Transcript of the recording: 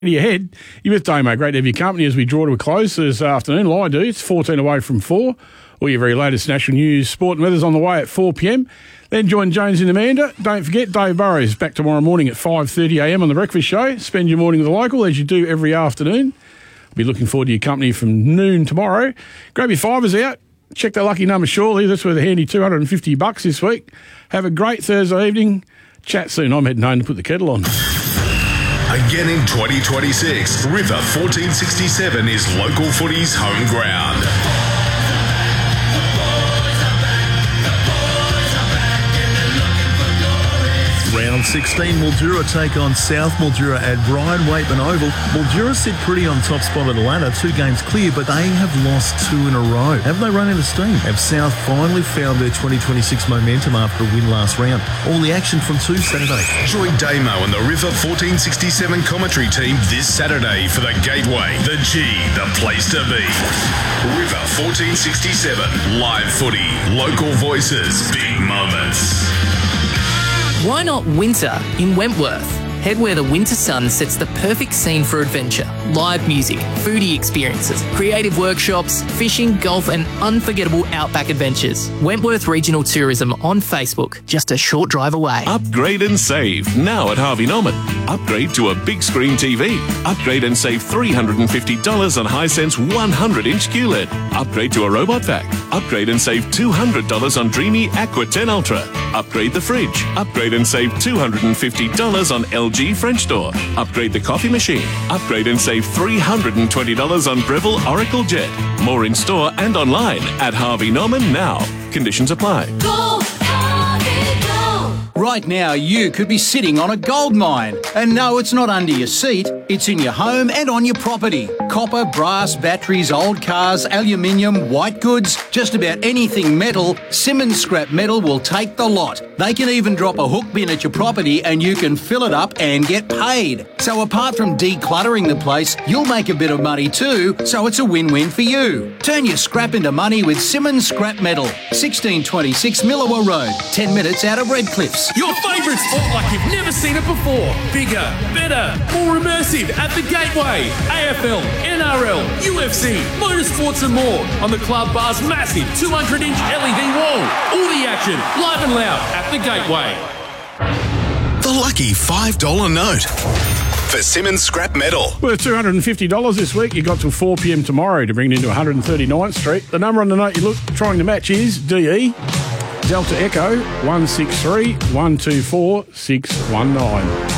Ahead, you're with Damo. Great to have your company as we draw to a close this afternoon. Well, I do. It's 14 away from 4. All your very latest national news, sport and weather's on the way at 4 p.m. Then join Jones in Amanda. Don't forget, Dave Burrows back tomorrow morning at 5:30 a.m. on The Breakfast Show. Spend your morning with the local as you do every afternoon. Be looking forward to your company from noon tomorrow. Grab your fivers out. Check that lucky number shortly. That's worth a handy $250 this week. Have a great Thursday evening. Chat soon. I'm heading home to put the kettle on. Again in 2026, River 1467 is local footy's home ground. Round 16, Mildura take on South Mildura at Brian Waitman Oval. Mildura sit pretty on top spot of the ladder, 2 games clear, but they have lost 2 in a row. Have they run out of steam? Have South finally found their 2026 momentum after a win last round? All the action from 2 Saturday. Join Damo and the River 1467 commentary team this Saturday for the Gateway, the G, the place to be. River 1467, live footy, local voices, big moments. Why not winter in Wentworth? Head where the winter sun sets the perfect scene for adventure. Live music, foodie experiences, creative workshops, fishing, golf and unforgettable outback adventures. Wentworth Regional Tourism on Facebook, just a short drive away. Upgrade and save now at Harvey Norman. Upgrade to a big screen TV. Upgrade and save $350 on Hisense 100-inch QLED. Upgrade to a robot vac. Upgrade and save $200 on Dreamy Aqua 10 Ultra. Upgrade the fridge. Upgrade and save $250 on LG French door. Upgrade the coffee machine. Upgrade and save $320 on Breville Oracle Jet. More in store and online at Harvey Norman now. Conditions apply. Go, Harvey, go. Right now, you could be sitting on a gold mine. And no, it's not under your seat. It's in your home and on your property. Copper, brass, batteries, old cars, aluminium, white goods, just about anything metal, Simmons Scrap Metal will take the lot. They can even drop a hook bin at your property and you can fill it up and get paid. So apart from decluttering the place, you'll make a bit of money too, so it's a win-win for you. Turn your scrap into money with Simmons Scrap Metal, 1626 Millawa Road, 10 minutes out of Redcliffs. Your favourite sport like you've never seen it before. Bigger, better, more immersive at the Gateway. AFL, NRL, UFC, motorsports and more on the Club Bar's massive 200-inch LED wall. All the action, live and loud at the Gateway. The lucky $5 note for Simmons Scrap Metal. Worth $250 this week. You got till 4 p.m. tomorrow to bring it into 139th Street. The number on the note you're trying to match is DE Delta Echo 163 124 619.